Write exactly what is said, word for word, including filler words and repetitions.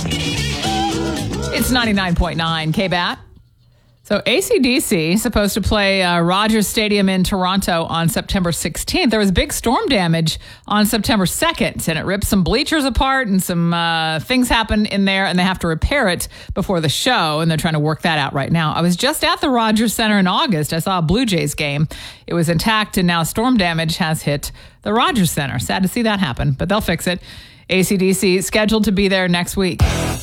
It's ninety-nine point nine K B A T. So A C D C is supposed to play uh, Rogers Stadium in Toronto on September sixteenth. There was big storm damage on September second, and it ripped some bleachers apart and some uh, things happened in there, and they have to repair it before the show, and they're trying to work that out right now. I was just at the Rogers Center in August. I saw a Blue Jays game. It was intact, and now storm damage has hit the Rogers Center. Sad to see that happen, but they'll fix it. A C D C scheduled to be there next week.